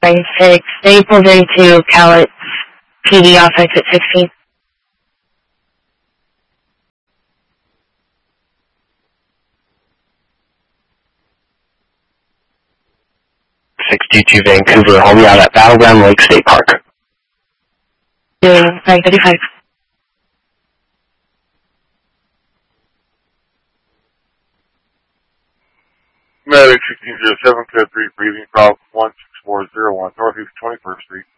9-6. They pulled into Cowlitz PD off exit 16. 622 Vancouver, I'll be out at Battleground Lake State Park. Doing 935. Medic 1607, code 3, breathing problem 16401, Northeast 21st Street.